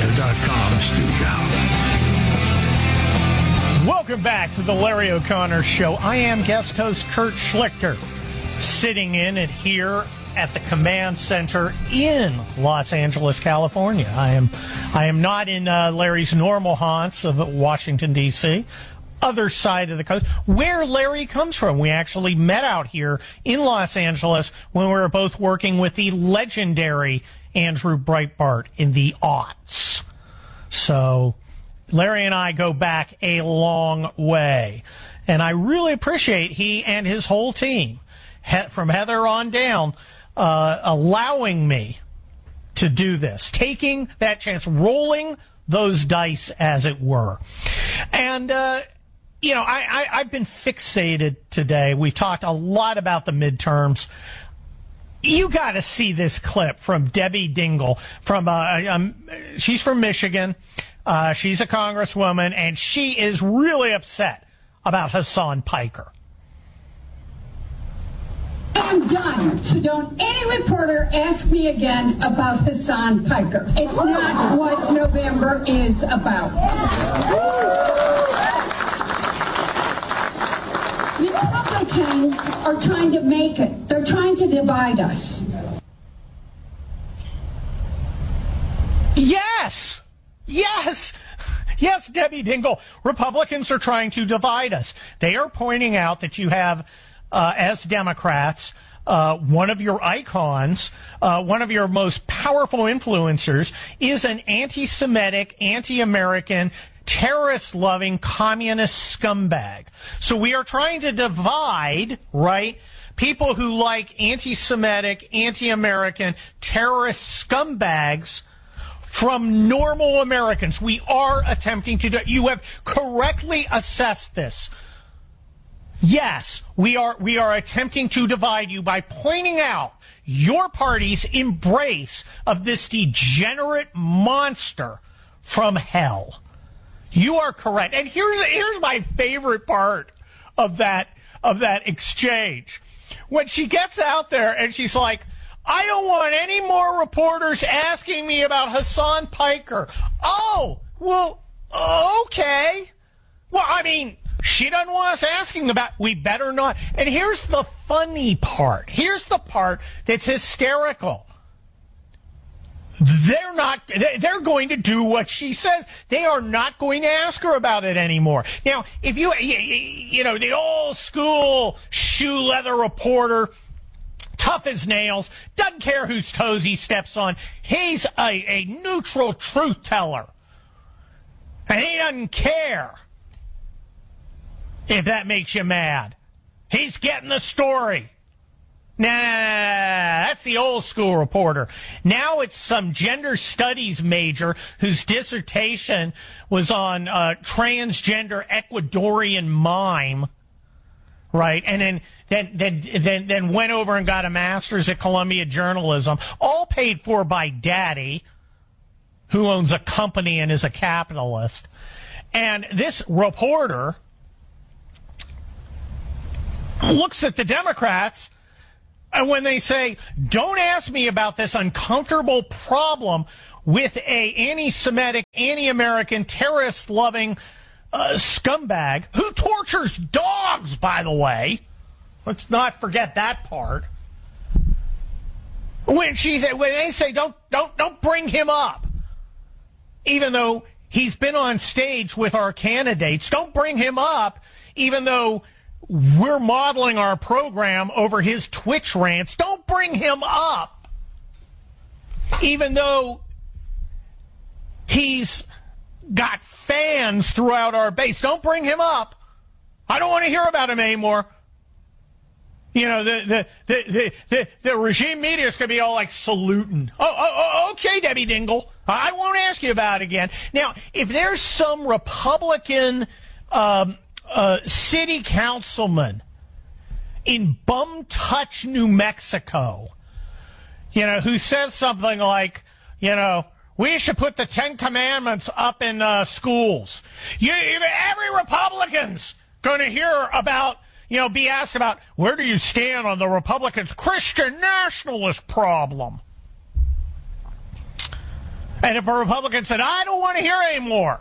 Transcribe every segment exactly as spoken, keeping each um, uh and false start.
O'Connor dot com studio. Welcome back to the Larry O'Connor Show. I am guest host Kurt Schlichter, sitting in and here at the command center in Los Angeles, California. I am I am not in uh, Larry's normal haunts of Washington, D C, other side of the coast, where Larry comes from. We actually met out here in Los Angeles when we were both working with the legendary Andrew Breitbart in the aughts. So Larry and I go back a long way, and I really appreciate he and his whole team, he, from Heather on down, uh, allowing me to do this, taking that chance, rolling those dice, as it were. And, uh, you know, I, I, I've been fixated today. We've talked a lot about the midterms. You got to see this clip from Debbie Dingell. From uh, um, she's from Michigan. Uh, she's a congresswoman, and she is really upset about Hasan Piker. I'm done. So don't any reporter ask me again about Hasan Piker. It's not what November is about. Republicans are trying to make it. They're trying to divide us. Yes! Yes! Yes, Debbie Dingell. Republicans are trying to divide us. They are pointing out that you have, uh, as Democrats, uh, one of your icons, uh, one of your most powerful influencers is an anti-Semitic, anti-American, terrorist-loving communist scumbag. So we are trying to divide, right, people who like anti-Semitic, anti-American, terrorist scumbags from normal Americans. We are attempting to do it. You have correctly assessed this. Yes, we are we are attempting to divide you by pointing out your party's embrace of this degenerate monster from hell. You are correct. And here's here's my favorite part of that of that exchange. When she gets out there and she's like, I don't want any more reporters asking me about Hasan Piker. Oh, well, okay. Well, I mean, she doesn't want us asking about, we better not. And here's the funny part. Here's the part that's hysterical. They're not, they're going to do what she says. They are not going to ask her about it anymore. Now, if you, you know, the old school shoe leather reporter, tough as nails, doesn't care whose toes he steps on. He's a, a neutral truth teller. And he doesn't care if that makes you mad. He's getting the story. Nah, nah, nah, nah, that's the old school reporter. Now it's some gender studies major whose dissertation was on uh, transgender Ecuadorian mime, right? And then Then, then, then, then went over and got a master's at Columbia Journalism, all paid for by Daddy, who owns a company and is a capitalist. And this reporter looks at the Democrats, and when they say, don't ask me about this uncomfortable problem with a anti-Semitic, anti-American, terrorist-loving uh, scumbag, who tortures dogs, by the way. Let's not forget that part. When she when they say don't don't don't bring him up, even though he's been on stage with our candidates, don't bring him up, even though we're modeling our program over his Twitch rants. Don't bring him up, even though he's got fans throughout our base. Don't bring him up. I don't want to hear about him anymore. You know, the the, the, the, the, the regime media is going to be all like saluting. Oh, oh, oh, okay, Debbie Dingell. I won't ask you about it again. Now, if there's some Republican um, uh, city councilman in Bum Touch, New Mexico, you know, who says something like, you know, we should put the Ten Commandments up in uh, schools. You, every Republican's going to hear about, you know, be asked about, where do you stand on the Republicans' Christian nationalist problem? And if a Republican said, I don't want to hear anymore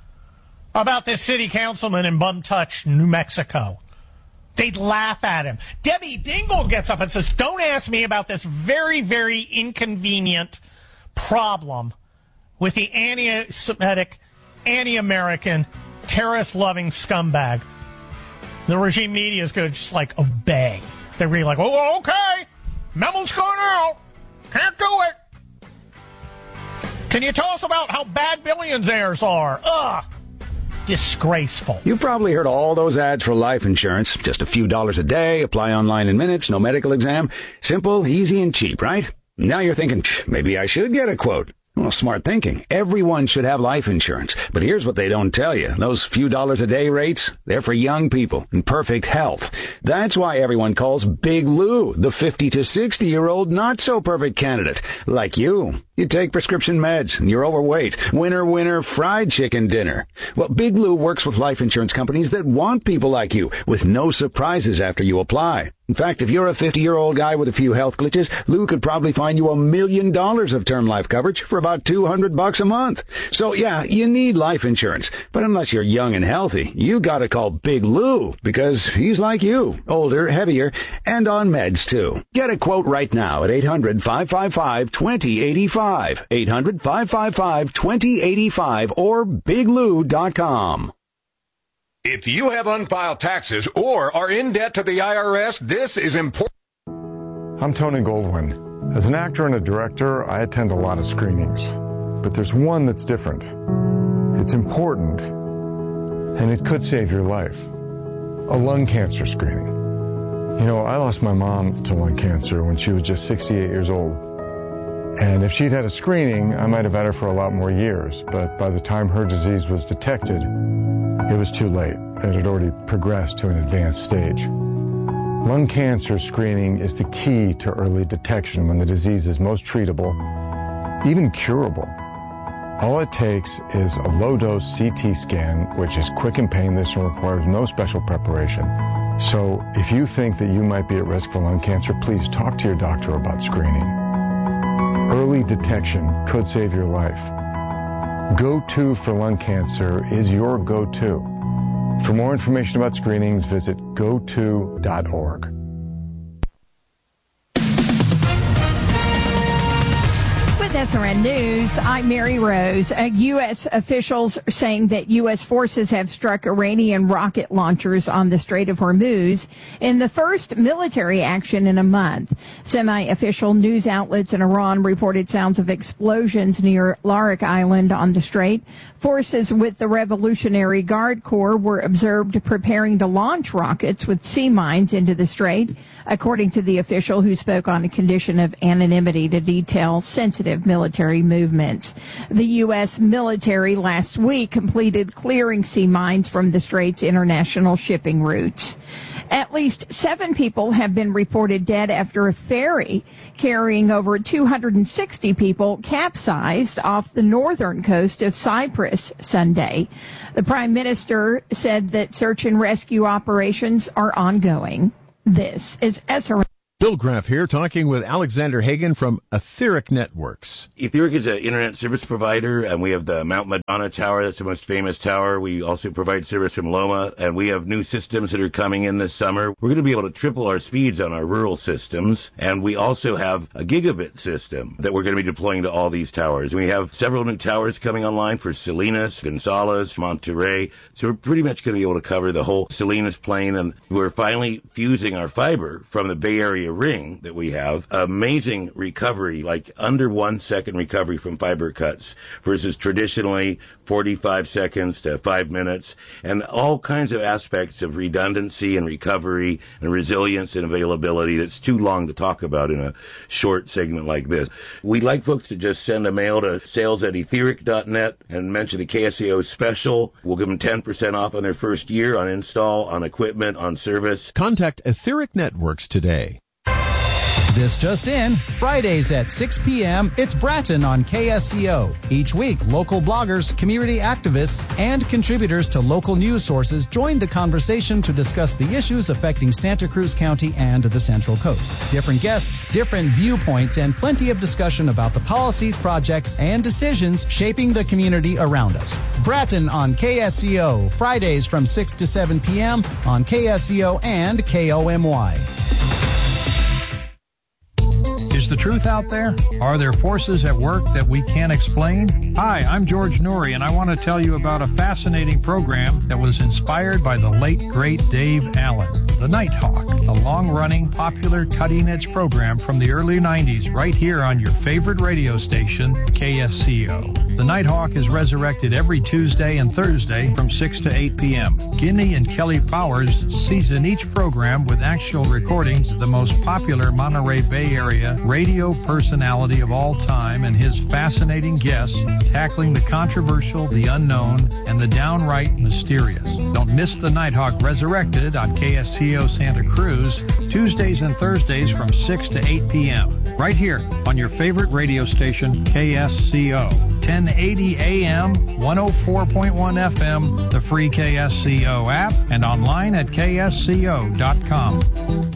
about this city councilman in Bum Touch, New Mexico, they'd laugh at him. Debbie Dingell gets up and says, don't ask me about this very, very inconvenient problem with the anti-Semitic, anti-American, terrorist-loving scumbag. The regime media is going to just, like, obey. They're really like, oh, okay, memo's going out. Can't do it. Can you tell us about how bad billionaires are? Ugh. Disgraceful. You've probably heard all those ads for life insurance. Just a few dollars a day, apply online in minutes, no medical exam. Simple, easy, and cheap, right? Now you're thinking, maybe I should get a quote. Well, smart thinking. Everyone should have life insurance. But here's what they don't tell you. Those few dollars a day rates, they're for young people in perfect health. That's why everyone calls Big Lou the fifty to sixty-year-old not-so-perfect candidate. Like you. You take prescription meds, and you're overweight. Winner, winner, fried chicken dinner. Well, Big Lou works with life insurance companies that want people like you, with no surprises after you apply. In fact, if you're a fifty-year-old guy with a few health glitches, Lou could probably find you a million dollars of term life coverage for about two hundred bucks a month. So, yeah, you need life insurance. But unless you're young and healthy, you gotta call Big Lou, because he's like you, older, heavier, and on meds, too. Get a quote right now at eight hundred, five five five, two zero eight five, eight hundred, five five five, two zero eight five, or big lou dot com. If you have unfiled taxes or are in debt to the I R S, this is important. I'm Tony Goldwyn. As an actor and a director, I attend a lot of screenings. But there's one that's different. It's important, and it could save your life. A lung cancer screening. You know, I lost my mom to lung cancer when she was just sixty-eight years old. And if she'd had a screening, I might have had her for a lot more years. But by the time her disease was detected, it was too late. It had already progressed to an advanced stage. Lung cancer screening is the key to early detection when the disease is most treatable, even curable. All it takes is a low-dose C T scan, which is quick and painless and requires no special preparation. So if you think that you might be at risk for lung cancer, please talk to your doctor about screening. Early detection could save your life. Go-To for lung cancer is your go-to. For more information about screenings, visit go to dot org. With S R N News, I'm Mary Rose. Uh, U S officials are saying that U S forces have struck Iranian rocket launchers on the Strait of Hormuz in the first military action in a month. Semi-official news outlets in Iran reported sounds of explosions near Larak Island on the Strait. Forces with the Revolutionary Guard Corps were observed preparing to launch rockets with sea mines into the Strait, according to the official who spoke on a condition of anonymity to detail sensitive military movements. The U S military last week completed clearing sea mines from the Strait's international shipping routes. At least seven people have been reported dead after a ferry carrying over two hundred sixty people capsized off the northern coast of Cyprus Sunday. The Prime Minister said that search and rescue operations are ongoing. This is S R N. Bill Graff here, talking with Alexander Hagan from Etheric Networks. Etheric is an internet service provider, and we have the Mount Madonna Tower. That's the most famous tower. We also provide service from Loma, and we have new systems that are coming in this summer. We're going to be able to triple our speeds on our rural systems, and we also have a gigabit system that we're going to be deploying to all these towers. We have several new towers coming online for Salinas, Gonzales, Monterey, so we're pretty much going to be able to cover the whole Salinas plain, and we're finally fusing our fiber from the Bay Area ring that we have. Amazing recovery, like under one second recovery from fiber cuts versus traditionally forty-five seconds to five minutes, and all kinds of aspects of redundancy and recovery and resilience and availability that's too long to talk about in a short segment like this. We'd like folks to just send a mail to sales at etheric dot net and mention the K S A O special. We'll give them ten percent off on their first year on install, on equipment, on service. Contact Etheric Networks today. This just in, Fridays at six p.m., it's Bratton on K S C O. Each week, local bloggers, community activists, and contributors to local news sources join the conversation to discuss the issues affecting Santa Cruz County and the Central Coast. Different guests, different viewpoints, and plenty of discussion about the policies, projects, and decisions shaping the community around us. Bratton on K S C O, Fridays from six to seven p.m. on K S C O and K O M Y. Is the truth out there? Are there forces at work that we can't explain? Hi, I'm George Noory, and I want to tell you about a fascinating program that was inspired by the late, great Dave Allen, The Nighthawk, a long-running, popular, cutting-edge program from the early nineties right here on your favorite radio station, K S C O. The Nighthawk is resurrected every Tuesday and Thursday from six to eight p.m. Guinea and Kelly Powers season each program with actual recordings of the most popular Monterey Bay Area radio personality of all time and his fascinating guests tackling the controversial, the unknown, and the downright mysterious. Don't miss The Nighthawk Resurrected on K S C O Santa Cruz, Tuesdays and Thursdays from six to eight p.m. right here on your favorite radio station, K S C O. ten eighty A M, one oh four point one F M, the free K S C O app, and online at K S C O dot com.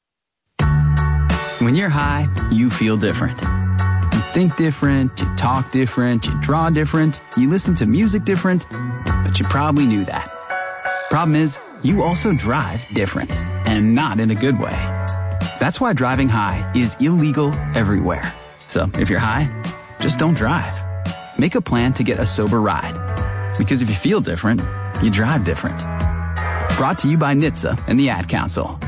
When you're high, you feel different. You think different, you talk different, you draw different, you listen to music different, but you probably knew that. Problem is, you also drive different, and not in a good way. That's why driving high is illegal everywhere. So if you're high, just don't drive. Make a plan to get a sober ride. Because if you feel different, you drive different. Brought to you by N H T S A and the Ad Council.